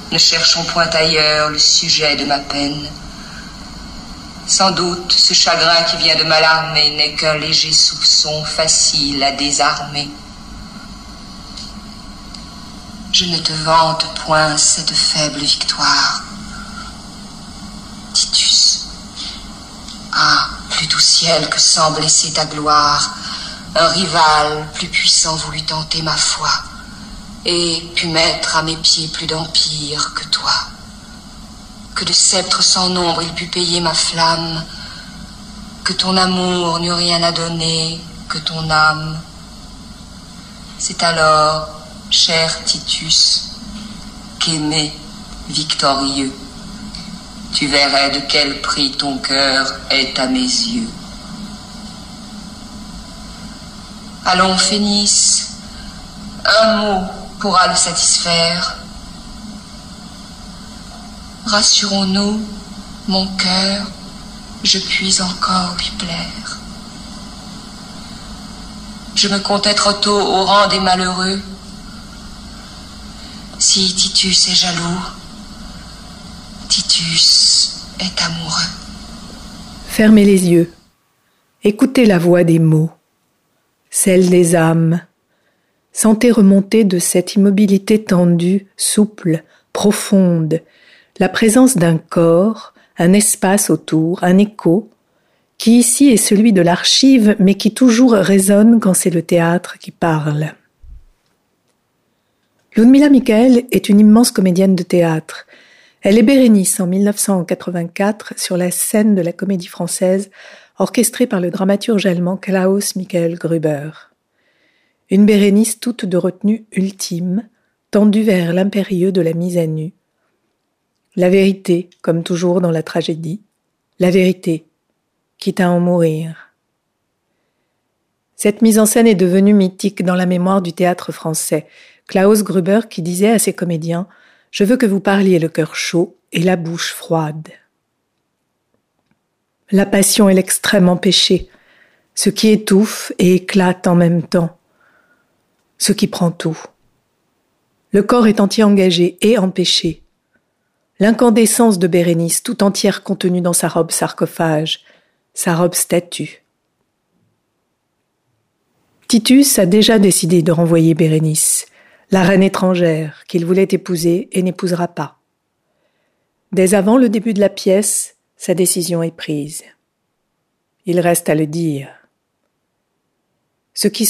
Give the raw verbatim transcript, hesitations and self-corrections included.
Ne cherchons point ailleurs le sujet de ma peine. Sans doute, ce chagrin qui vient de m'alarmer n'est qu'un léger soupçon facile à désarmer. Je ne te vante point cette faible victoire. Titus, ah, plus doux ciel que sans blesser ta gloire, un rival plus puissant voulut tenter ma foi et put mettre à mes pieds plus d'empire que toi. Que de sceptres sans nombre il put payer ma flamme, que ton amour n'eut rien à donner que ton âme. C'est alors, cher Titus, qu'aimé, victorieux, tu verrais de quel prix ton cœur est à mes yeux. Allons, Phénice, un mot pourra le satisfaire. Rassurons-nous, mon cœur, je puis encore lui plaire. Je me comptais trop tôt au rang des malheureux. Si Titus est jaloux, Titus est amoureux. Fermez les yeux, écoutez la voix des mots, celle des âmes. Sentez remonter de cette immobilité tendue, souple, profonde, la présence d'un corps, un espace autour, un écho, qui ici est celui de l'archive, mais qui toujours résonne quand c'est le théâtre qui parle. Ludmila Michael est une immense comédienne de théâtre. Elle est Bérénice en dix-neuf cent quatre-vingt-quatre sur la scène de la Comédie Française, orchestrée par le dramaturge allemand Klaus Michael Gruber. Une Bérénice toute de retenue ultime, tendue vers l'impérieux de la mise à nu. La vérité, comme toujours dans la tragédie, la vérité, quitte à en mourir. Cette mise en scène est devenue mythique dans la mémoire du théâtre français. Klaus Gruber qui disait à ses comédiens « Je veux que vous parliez le cœur chaud et la bouche froide ». La passion est l'extrême empêché, ce qui étouffe et éclate en même temps, ce qui prend tout. Le corps est entier engagé et empêché. L'incandescence de Bérénice tout entière contenue dans sa robe sarcophage, sa robe statue. Titus a déjà décidé de renvoyer Bérénice, la reine étrangère qu'il voulait épouser et n'épousera pas. Dès avant le début de la pièce, sa décision est prise. Il reste à le dire. Ce qui